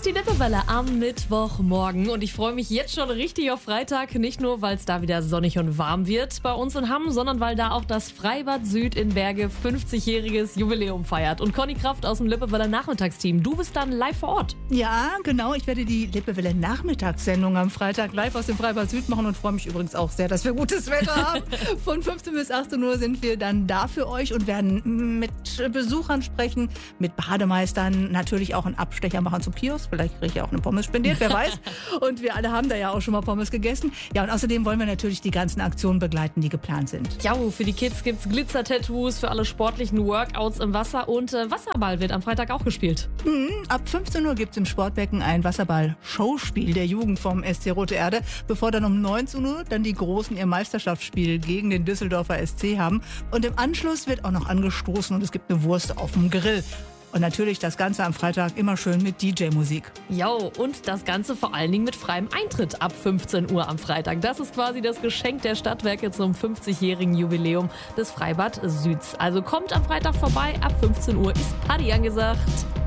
ist die Lippewelle am Mittwochmorgen und ich freue mich jetzt schon richtig auf Freitag. Nicht nur, weil es da wieder sonnig und warm wird bei uns in Hamm, sondern weil da auch das Freibad Süd in Berge 50-jähriges Jubiläum feiert. Und Conny Kraft aus dem Lippeweller Nachmittagsteam, du bist dann live vor Ort. Ja, genau. Ich werde die Lippewelle Nachmittagssendung am Freitag live aus dem Freibad Süd machen und freue mich übrigens auch sehr, dass wir gutes Wetter haben. Von 15 bis 18 Uhr sind wir dann da für euch und werden mit Besuchern sprechen, mit Bademeistern, natürlich auch einen Abstecher machen zum Kiosk. Vielleicht kriege ich auch eine Pommes spendiert, wer weiß. Und wir alle haben da ja auch schon mal Pommes gegessen. Ja, und außerdem wollen wir natürlich die ganzen Aktionen begleiten, die geplant sind. Ja, für die Kids gibt's Glitzer-Tattoos, für alle sportlichen Workouts im Wasser und Wasserball wird am Freitag auch gespielt. Ab 15 Uhr gibt es im Sportbecken ein Wasserball-Showspiel der Jugend vom SC Rote Erde, bevor dann um 19 Uhr dann die Großen ihr Meisterschaftsspiel gegen den Düsseldorfer SC haben. Und im Anschluss wird auch noch angestoßen und es gibt eine Wurst auf dem Grill. Und natürlich das Ganze am Freitag immer schön mit DJ-Musik. Jo, und das Ganze vor allen Dingen mit freiem Eintritt ab 15 Uhr am Freitag. Das ist quasi das Geschenk der Stadtwerke zum 50-jährigen Jubiläum des Freibad Süds. Also kommt am Freitag vorbei, ab 15 Uhr ist Party angesagt.